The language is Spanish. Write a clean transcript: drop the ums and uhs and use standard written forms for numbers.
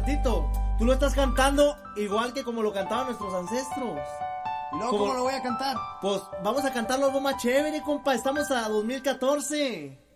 tantito. Tú lo estás cantando igual que como lo cantaban nuestros ancestros. ¿Y luego cómo lo voy a cantar? Pues vamos a cantarlo algo más chévere, compa. Estamos a 2014.